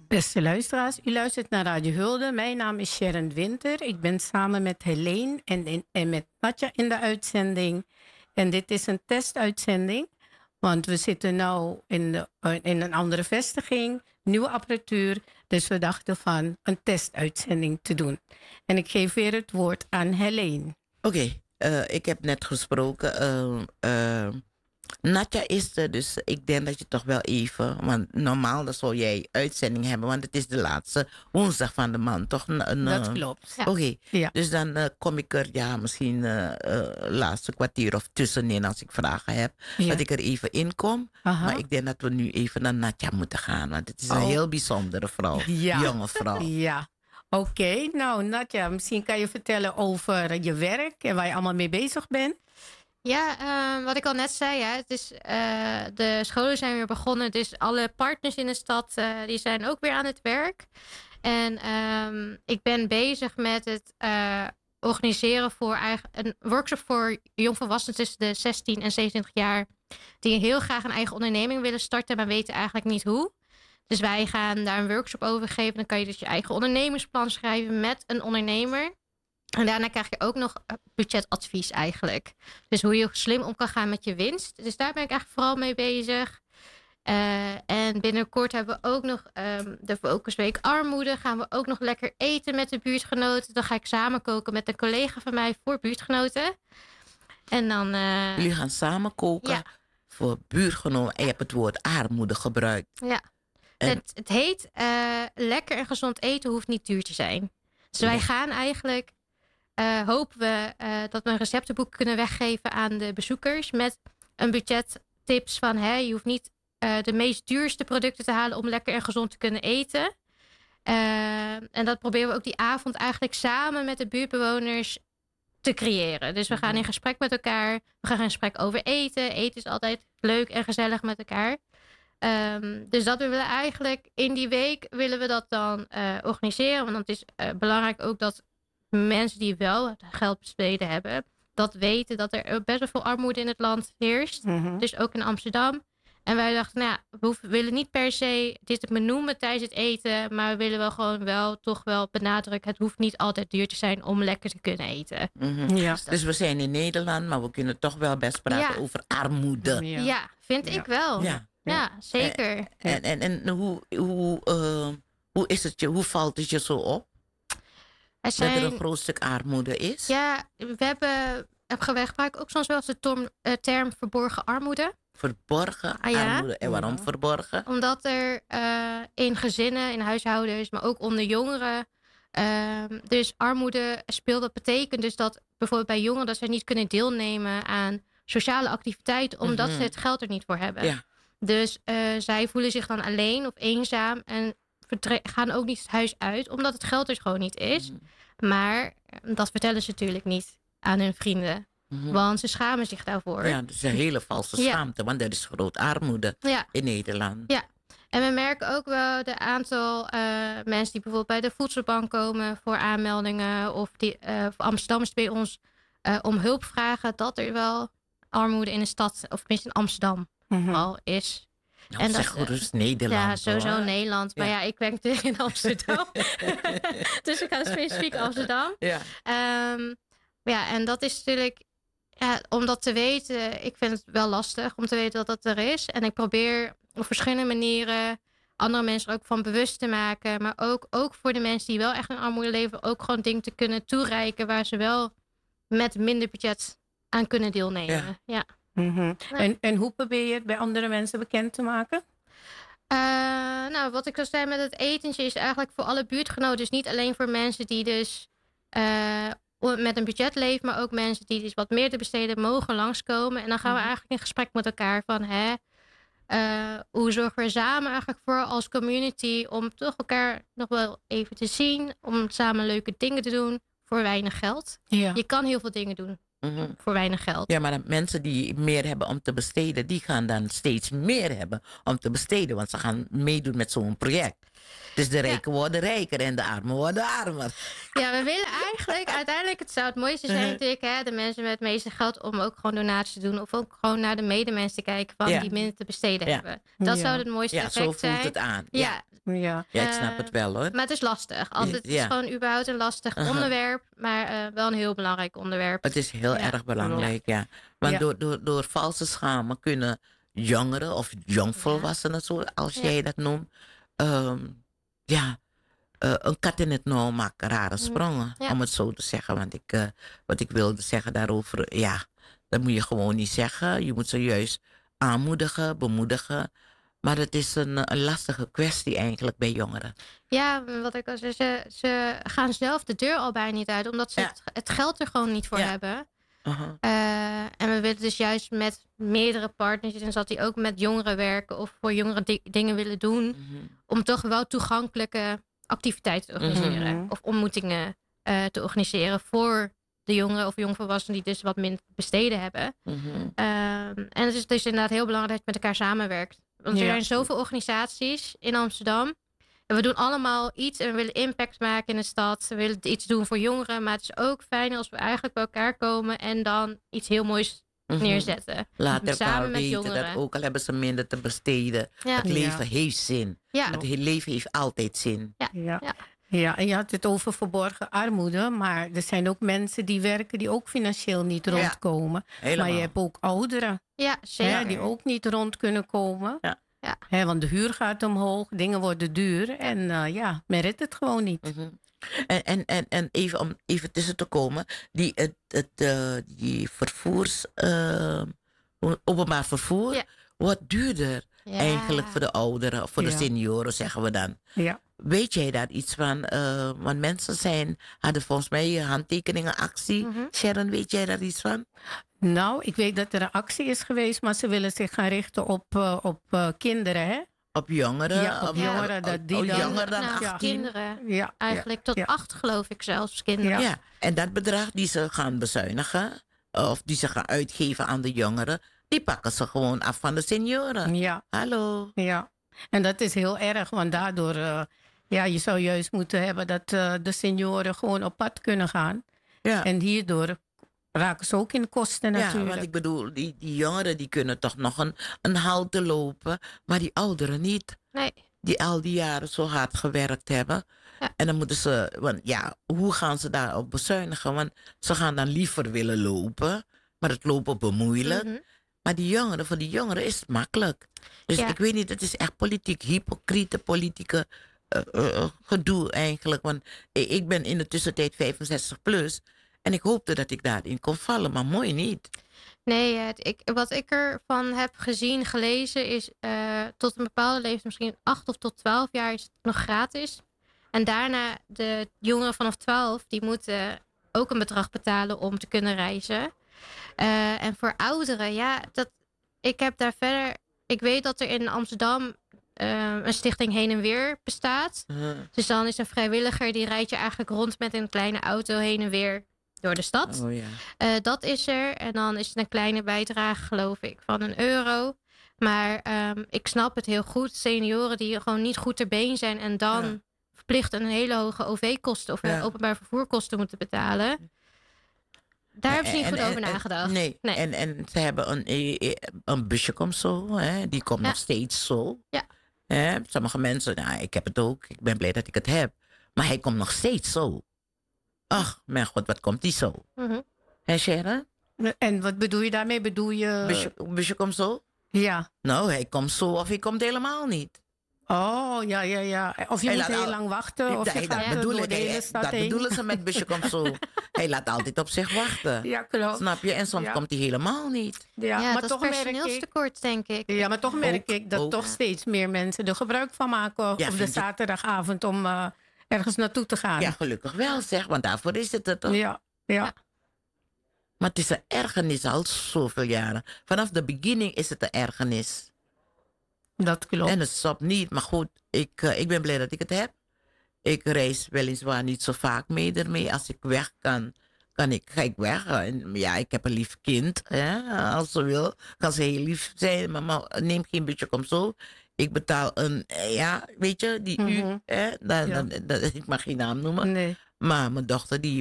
Beste luisteraars, u luistert naar Radio Hulde. Mijn naam is Sharon Winter. Ik ben samen met Helene en met Natja in de uitzending. En dit is een testuitzending, want we zitten nu in een andere vestiging, nieuwe apparatuur. Dus we dachten van een testuitzending te doen. En ik geef weer het woord aan Helene. Oké, ik heb net gesproken. Natja is er, dus ik denk dat je toch wel even... Want normaal dan zou jij uitzending hebben, want het is de laatste woensdag van de maand, toch? Dat klopt. Ja. Oké, Ja. dus dan kom ik er misschien laatste kwartier of tussenin als ik vragen heb. Ja. Dat ik er even in kom. Aha. Maar ik denk dat we nu even naar Natja moeten gaan, want het is een heel bijzondere vrouw. Ja. Jonge vrouw. Ja. Oké, nou Natja, misschien kan je vertellen over je werk en waar je allemaal mee bezig bent. Ja, wat ik al net zei, het is, de scholen zijn weer begonnen. Dus alle partners in de stad die zijn ook weer aan het werk. En ik ben bezig met het organiseren voor een workshop voor jongvolwassenen tussen de 16 en 27 jaar. Die heel graag een eigen onderneming willen starten, maar weten eigenlijk niet hoe. Dus wij gaan daar een workshop over geven. Dan kan je dus je eigen ondernemingsplan schrijven met een ondernemer. En daarna krijg je ook nog budgetadvies eigenlijk. Dus hoe je slim om kan gaan met je winst. Dus daar ben ik eigenlijk vooral mee bezig. En binnenkort hebben we ook nog de Focusweek Armoede. Gaan we ook nog lekker eten met de buurtgenoten. Dan ga ik samen koken met een collega van mij voor buurtgenoten. En dan... Jullie gaan samen koken voor buurtgenoten. En je hebt het woord armoede gebruikt. Ja, het heet lekker en gezond eten hoeft niet duur te zijn. Dus wij gaan eigenlijk... hopen we dat we een receptenboek kunnen weggeven aan de bezoekers met een budgettips van je hoeft niet de meest duurste producten te halen om lekker en gezond te kunnen eten. En dat proberen we ook die avond eigenlijk samen met de buurtbewoners te creëren. Dus we gaan in gesprek met elkaar. We gaan in gesprek over eten. Eten is altijd leuk en gezellig met elkaar. Dus dat we willen eigenlijk in die week willen we dat dan organiseren. Want het is belangrijk ook dat mensen die wel het geld besteden hebben, dat weten dat er best wel veel armoede in het land heerst. Mhm. Dus ook in Amsterdam. En wij dachten, we willen niet per se dit benoemen tijdens het eten, maar we willen wel gewoon toch wel benadrukken, het hoeft niet altijd duur te zijn om lekker te kunnen eten. Mm-hmm. Ja. Dus we zijn in Nederland, maar we kunnen toch wel best praten over armoede. Ja, vind ik wel. Ja, zeker. En hoe is het hoe valt het je zo op? Dat er een groot stuk armoede is? Ja, we gebruiken ook soms wel eens de term verborgen armoede. Verborgen armoede. En waarom verborgen? Omdat er in gezinnen, in huishoudens, maar ook onder jongeren, dus armoede speelt. Dat betekent dus dat bijvoorbeeld bij jongeren dat ze niet kunnen deelnemen aan sociale activiteiten, omdat ze het geld er niet voor hebben. Ja. Dus zij voelen zich dan alleen of eenzaam en gaan ook niet het huis uit, omdat het geld er gewoon niet is. Maar dat vertellen ze natuurlijk niet aan hun vrienden. Want ze schamen zich daarvoor. Ja, dat is een hele valse schaamte. Want er is groot armoede in Nederland. Ja, en we merken ook wel de aantal mensen die bijvoorbeeld bij de voedselbank komen voor aanmeldingen. Of die Amsterdammers bij ons om hulp vragen. Dat er wel armoede in de stad, of tenminste in Amsterdam al is. Nou, en zeg gerust Nederland. Ja, sowieso hoor. Nederland. Maar ja, ik werk natuurlijk in Amsterdam. Dus ik ga specifiek Amsterdam. Ja. Ja, en dat is natuurlijk... Ja, om dat te weten, ik vind het wel lastig om te weten dat dat er is. En ik probeer op verschillende manieren andere mensen er ook van bewust te maken. Maar ook voor de mensen die wel echt in armoede leven, ook gewoon dingen te kunnen toereiken waar ze wel met minder budget aan kunnen deelnemen. Ja. Mm-hmm. En hoe probeer je het bij andere mensen bekend te maken? Nou, wat ik al zei met het etentje is eigenlijk voor alle buurtgenoten. Dus niet alleen voor mensen die dus met een budget leven, maar ook mensen die dus wat meer te besteden mogen langskomen. En dan gaan we eigenlijk in gesprek met elkaar van hoe zorgen we samen eigenlijk voor als community om toch elkaar nog wel even te zien, om samen leuke dingen te doen voor weinig geld. Ja. Je kan heel veel dingen doen voor weinig geld. Ja, maar de mensen die meer hebben om te besteden, die gaan dan steeds meer hebben om te besteden. Want ze gaan meedoen met zo'n project. Dus de rijken worden rijker en de armen worden armer. Ja, we willen eigenlijk uiteindelijk, het zou het mooiste zijn natuurlijk, de mensen met het meeste geld om ook gewoon donaties te doen. Of ook gewoon naar de medemensen te kijken van die minder te besteden hebben. Dat zou het mooiste effect zijn. Ja, zo voelt het aan. Ja. Ja. Ja, ik snap het wel hoor. Maar het is lastig. Altijd, het is Ja. gewoon überhaupt een lastig onderwerp. Maar wel een heel belangrijk onderwerp. Het is heel Ja. erg belangrijk, ja. Want Ja. door valse schamen kunnen jongeren of jongvolwassenen, zoals Ja. jij dat noemt, ehm, ja, een kat in het nauw maken, rare sprongen, Ja. om het zo te zeggen. Want wat ik wilde zeggen daarover, ja, dat moet je gewoon niet zeggen. Je moet ze juist aanmoedigen, bemoedigen. Maar het is een lastige kwestie eigenlijk bij jongeren. Ja, wat ik al zei, ze gaan zelf de deur al bijna niet uit. Omdat ze Ja. het geld er gewoon niet voor Ja. hebben. Uh-huh. En we willen dus juist met meerdere partners, en zodat die ook met jongeren werken of voor jongeren dingen willen doen, Mhm. om toch wel toegankelijke activiteiten te organiseren. Mhm. Of ontmoetingen te organiseren voor de jongeren of jongvolwassenen die dus wat minder besteden hebben. Mhm. En het is dus inderdaad heel belangrijk dat je met elkaar samenwerkt. Want er Ja. zijn zoveel organisaties in Amsterdam. En we doen allemaal iets en we willen impact maken in de stad. We willen iets doen voor jongeren. Maar het is ook fijn als we eigenlijk bij elkaar komen en dan iets heel moois Mhm. neerzetten. Laat elkaar Samen met weten jongeren. dat ook al hebben ze minder te besteden. Ja. Het leven heeft zin. Ja. Het leven heeft altijd zin. Ja. Ja. Ja, en je had het over verborgen armoede, maar er zijn ook mensen die werken die ook financieel niet Ja. rondkomen. Helemaal. Maar je hebt ook ouderen Ja, zeker. hè, die ook niet rond kunnen komen. Ja. Ja. Hè, want de huur gaat omhoog, dingen worden duur en ja, men redt het gewoon niet. Mhm. En even om even tussen te komen, die vervoers, openbaar vervoer Ja. wordt duurder Ja. eigenlijk voor de ouderen, voor de Ja. senioren zeggen we dan. Ja. Weet jij daar iets van? Want mensen hadden volgens mij handtekeningenactie. Mhm. Sharon, weet jij daar iets van? Nou, ik weet dat er een actie is geweest, maar ze willen zich gaan richten op kinderen, hè? Op jongeren? Ja, op jongeren, dat die dan- jonger dan Nou, 18? kinderen. Ja. Eigenlijk tot Ja. 8 geloof ik zelfs, kinderen. Ja. En dat bedrag die ze gaan bezuinigen, of die ze gaan uitgeven aan de jongeren, die pakken ze gewoon af van de senioren. Ja, Hallo. ja. En dat is heel erg, want daardoor, ja, je zou juist moeten hebben dat de senioren gewoon op pad kunnen gaan. Ja. En hierdoor raken ze ook in kosten Ja, natuurlijk. want ik bedoel, die jongeren die kunnen toch nog een halte lopen, maar die ouderen niet. Nee. Die al die jaren zo hard gewerkt hebben. Ja. En dan moeten ze, want ja, hoe gaan ze daarop bezuinigen? Want ze gaan dan liever willen lopen, maar het lopen bemoeilijk. Mhm. Maar voor die jongeren is het makkelijk. Dus Ja. ik weet niet, het is echt politiek, hypocriete politieke gedoe eigenlijk. Want ik ben in de tussentijd 65 plus en ik hoopte dat ik daarin kon vallen, maar mooi niet. Nee, wat ik ervan heb gezien, gelezen, is tot een bepaalde leeftijd, misschien 8 of tot 12 jaar, is het nog gratis. En daarna, de jongeren vanaf 12, die moeten ook een bedrag betalen om te kunnen reizen. En voor ouderen, ja, ik heb daar verder. Ik weet dat er in Amsterdam een stichting Heen en Weer bestaat. Dus dan is een vrijwilliger die rijdt je eigenlijk rond met een kleine auto heen en weer door de stad. Oh ja. Dat is er. En dan is het een kleine bijdrage, geloof ik, van €1. Maar ik snap het heel goed. Senioren die gewoon niet goed ter been zijn en dan Ja. verplicht een hele hoge OV-kosten of Ja. openbaar vervoerkosten moeten betalen. Daar hebben ze niet goed over nagedacht. Nee. Nee. En ze hebben een busje komt zo, hè? Die komt Ja. nog steeds zo. Ja. Hè? Sommige mensen, nou, ik heb het ook. Ik ben blij dat ik het heb. Maar hij komt nog steeds zo. Ach, mijn god, wat komt die zo? Mhm. Hè, Sharon? En wat bedoel je daarmee? Bedoel je... Busje komt zo? Ja. Nou, hij komt zo of hij komt helemaal niet. Oh, ja, ja, ja. Of je Hij moet laat heel al- lang wachten. Of je dat gaat bedoel door ik. de hele stad Dat heen. bedoelen ze met busje komt zo. Hij laat altijd op zich wachten. Ja, klopt. Snap je? En soms Ja. komt hij helemaal niet. Ja, Ja, maar dat toch is merk ik... personeelstekort, denk ik. Ja, maar toch merk ik dat ook. toch steeds meer mensen er gebruik van maken Ja, op de vind ik. zaterdagavond om ergens naartoe te gaan. Ja, gelukkig wel zeg, want daarvoor is het er toch. ja, ja. Ja. Maar het is een ergernis al zoveel jaren. Vanaf de beginning is het een ergernis. Dat klopt. En het stopt niet. Maar goed, ik ben blij dat ik het heb. Ik reis weliswaar niet zo vaak mee ermee. Als ik weg kan, ga ik weg. En ja, ik heb een lief kind. Hè? Als ze wil, kan ze heel lief zijn. Maar neem geen budget, kom zo. Ik betaal ja, weet je, die u. Mhm. Hè? Ik mag geen naam noemen. Nee. Maar mijn dochter die